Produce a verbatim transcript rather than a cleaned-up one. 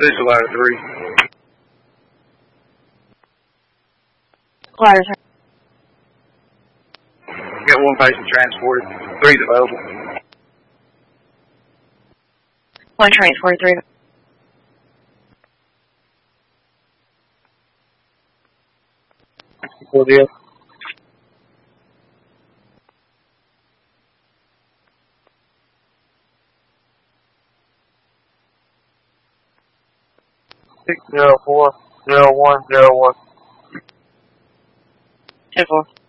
This is ladder three. Ladder three. Got one patient transported. Three's available. One transport, three. Four deal. Six zero four zero one zero one. Ten four.